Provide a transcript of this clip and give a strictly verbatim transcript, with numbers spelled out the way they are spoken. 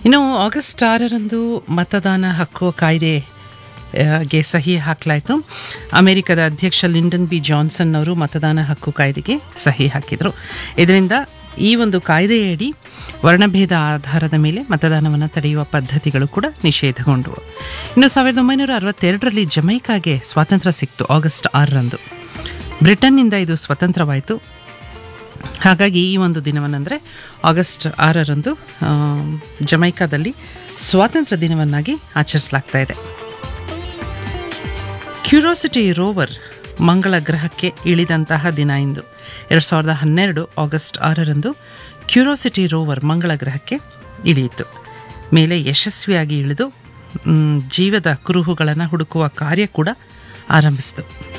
ಇನ್ನು ಆಗಸ್ಟ್ ಆರರಂದು ಮತದಾನ ಹಕ್ಕು ಕಾಯ್ದೆ ಗೆ ಸಹಿ ಹಾಕಲಾಯಿತು. ಅಮೆರಿಕದ ಅಧ್ಯಕ್ಷ ಲಿಂಡನ್ ಬಿ ಜಾನ್ಸನ್ ಅವರು ಮತದಾನ ಹಕ್ಕು ಕಾಯ್ದೆಗೆ ಸಹಿ ಹಾಕಿದರು. ಇದರಿಂದ ಈ ಒಂದು ಕಾಯ್ದೆಯಡಿ ವರ್ಣಭೇದ ಆಧಾರದ ಮೇಲೆ ಮತದಾನವನ್ನು ತಡೆಯುವ ಪದ್ಧತಿಗಳು ಕೂಡ ನಿಷೇಧಗೊಂಡವು. ಇನ್ನು ಸಾವಿರದ ಒಂಬೈನೂರ ಅರವತ್ತೆರಡರಲ್ಲಿ ಜಮೈಕಾಗೆ ಸ್ವಾತಂತ್ರ್ಯ ಸಿಕ್ತು. ಆಗಸ್ಟ್ ಆರರಂದು ಬ್ರಿಟನ್ನಿಂದ ಇದು ಸ್ವತಂತ್ರವಾಯಿತು. ಹಾಗಾಗಿ ಈ ಒಂದು ದಿನವನ್ನಂದರೆ ಆಗಸ್ಟ್ ಆರರಂದು ಜಮೈಕಾದಲ್ಲಿ ಸ್ವಾತಂತ್ರ್ಯ ದಿನವನ್ನಾಗಿ ಆಚರಿಸಲಾಗ್ತಾ ಇದೆ. ಕ್ಯೂರಿಯಾಸಿಟಿ ರೋವರ್ ಮಂಗಳ ಗ್ರಹಕ್ಕೆ ಇಳಿದಂತಹ ದಿನ ಇಂದು. ಎರಡು ಸಾವಿರದ ಹನ್ನೆರಡು ಆಗಸ್ಟ್ ಆರರಂದು ಕ್ಯೂರಿಯಾಸಿಟಿ ರೋವರ್ ಮಂಗಳ ಗ್ರಹಕ್ಕೆ ಇಳಿಯಿತು. ಮೇಲೆ ಯಶಸ್ವಿಯಾಗಿ ಇಳಿದು ಜೀವದ ಕುರುಹುಗಳನ್ನು ಹುಡುಕುವ ಕಾರ್ಯ ಕೂಡ ಆರಂಭಿಸಿತು.